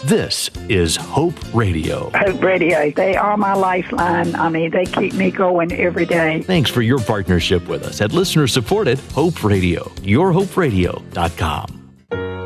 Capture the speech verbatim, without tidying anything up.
This is Hope Radio. Hope Radio. They are my lifeline. I mean, they keep me going every day. Thanks for your partnership with us at listener-supported Hope Radio. your hope radio dot com.